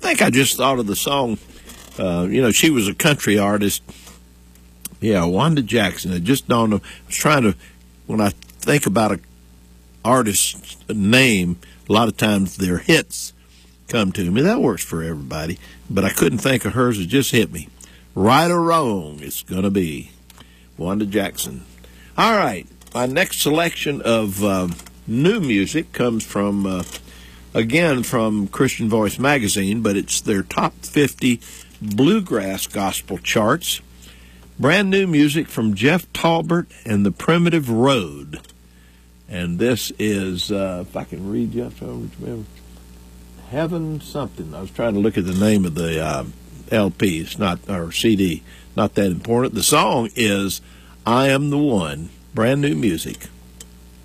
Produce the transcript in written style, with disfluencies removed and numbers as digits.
think I just thought of the song. She was a country artist. Yeah, Wanda Jackson. It just dawned on me. I was trying to, when I think about an artist's name, a lot of times their hits come to me. That works for everybody. But I couldn't think of hers. It just hit me. Right or wrong, it's going to be Wanda Jackson. All right. My next selection of new music comes from, again, from Christian Voice magazine, but it's their top 50 bluegrass gospel charts. Brand new music from Jeff Talbert and the Primitive Road. And this is, if I can read Jeff Talbert, Heaven something. I was trying to look at the name of the LP. It's not, or CD. Not that important. The song is I Am the One. Brand new music.